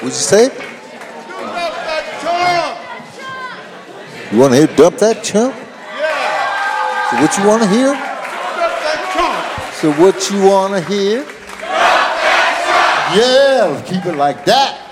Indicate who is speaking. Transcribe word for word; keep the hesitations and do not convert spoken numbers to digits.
Speaker 1: What'd you say?
Speaker 2: Dump that chump.
Speaker 1: You want to hear dump that chump?
Speaker 2: Yeah.
Speaker 1: So what you want to hear?
Speaker 2: Dump that chump.
Speaker 1: So what you want to hear? Dump that chump. Yeah, keep it like that.